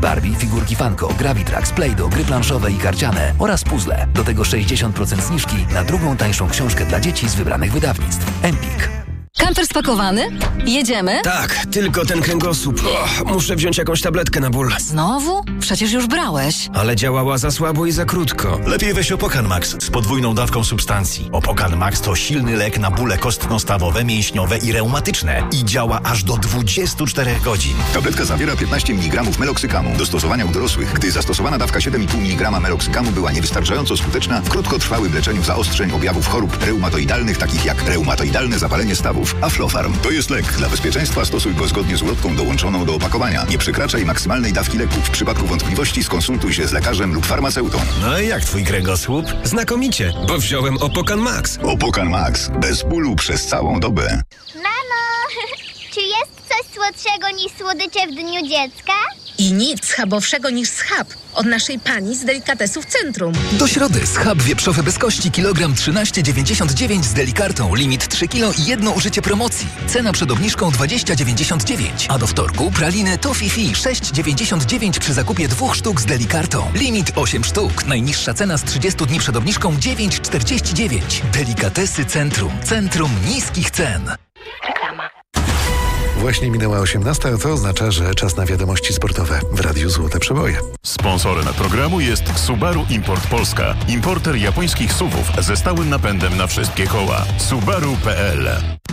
Barbie, figurki Funko, Gravitrax, Play-Doh, gry planszowe i karciane oraz puzzle. Do tego 60% zniżki na drugą tańszą książkę dla dzieci z wybranych wydawnictw. Empik. Kamper spakowany? Jedziemy? Tak, tylko ten kręgosłup. Muszę wziąć jakąś tabletkę na ból. Znowu? Przecież już brałeś. Ale działała za słabo i za krótko. Lepiej weź Opokan Max z podwójną dawką substancji. Opokan Max to silny lek na bóle kostno-stawowe, mięśniowe i reumatyczne. I działa aż do 24 godzin. Tabletka zawiera 15 mg meloksykamu. Do stosowania u dorosłych. Gdy zastosowana dawka 7,5 mg meloksykamu była niewystarczająco skuteczna w krótkotrwałym leczeniu zaostrzeń objawów chorób reumatoidalnych, takich jak reumatoidalne zapalenie stawów. Aflofarm to jest lek. Dla bezpieczeństwa stosuj go zgodnie z ulotką dołączoną do opakowania. Nie przekraczaj maksymalnej dawki leku. W przypadku wątpliwości skonsultuj się z lekarzem lub farmaceutą. No i jak twój kręgosłup? Znakomicie, bo wziąłem Opokan Max. Opokan Max. Bez bólu przez całą dobę. Mamo, czy jest coś słodszego niż słodycze w Dniu Dziecka? I nic schabowszego niż schab od naszej pani z delikatesów Centrum. Do środy schab wieprzowy bez kości kilogram 13,99 z delikartą. Limit 3 kg i jedno użycie promocji. Cena przed obniżką 20,99. A do wtorku praliny Toffee 6,99 przy zakupie 2 sztuk z delikartą. Limit 8 sztuk. Najniższa cena z 30 dni przed obniżką 9,49. Delikatesy Centrum. Centrum niskich cen. Reklama. Właśnie minęła 18, a to oznacza, że czas na wiadomości sportowe w Radiu Złote Przeboje. Sponsorem programu jest Subaru Import Polska. Importer japońskich SUV-ów ze stałym napędem na wszystkie koła. Subaru.pl.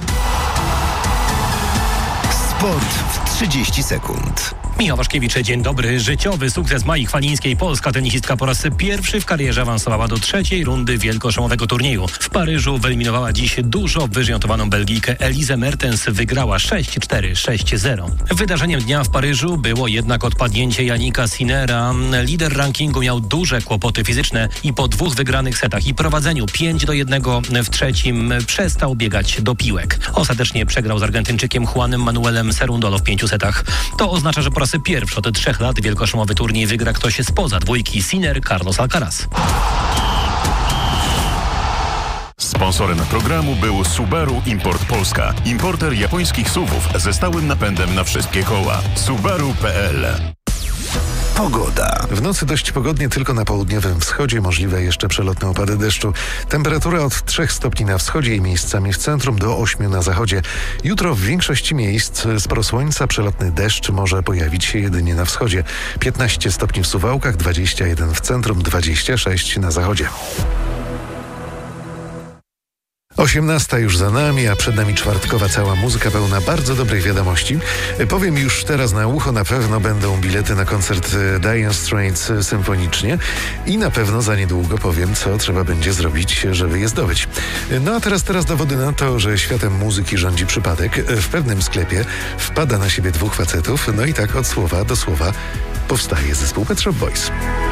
Sport w 30 sekund. Michał Waszkiewicz, dzień dobry. Życiowy sukces Mai Chwalińskiej. Polska tenisistka po raz pierwszy w karierze awansowała do trzeciej rundy wielkoszlemowego turnieju. W Paryżu wyeliminowała dziś dużo wyżej notowaną Belgijkę Elizę Mertens. Wygrała 6-4, 6-0. Wydarzeniem dnia w Paryżu było jednak odpadnięcie Jannika Sinnera. Lider rankingu miał duże kłopoty fizyczne i po 2 wygranych setach i prowadzeniu 5-1 w trzecim przestał biegać do piłek. Ostatecznie przegrał z Argentyńczykiem Juanem Manuelem Cerundolo w 5 setach. To oznacza, że po raz pierwszy od 3 lat wielkoszlemowy turniej wygra ktoś spoza dwójki Sinner-Carlos Alcaraz. Sponsorem programu był Subaru Import Polska. Importer japońskich SUV-ów ze stałym napędem na wszystkie koła. Subaru.pl. Pogoda. W nocy dość pogodnie, tylko na południowym wschodzie możliwe jeszcze przelotne opady deszczu. Temperatura od 3 stopni na wschodzie i miejscami w centrum do 8 na zachodzie. Jutro w większości miejsc sporo słońca, przelotny deszcz może pojawić się jedynie na wschodzie. 15 stopni w Suwałkach, 21 w centrum, 26 na zachodzie. 18 już za nami, a przed nami czwartkowa cała muzyka pełna bardzo dobrych wiadomości. Powiem już teraz na ucho, na pewno będą bilety na koncert Dire Straits symfonicznie i na pewno za niedługo powiem, co trzeba będzie zrobić, żeby je zdobyć. No a teraz dowody na to, że światem muzyki rządzi przypadek. W pewnym sklepie wpada na siebie 2 facetów, no i tak od słowa do słowa powstaje zespół Pet Shop Boys.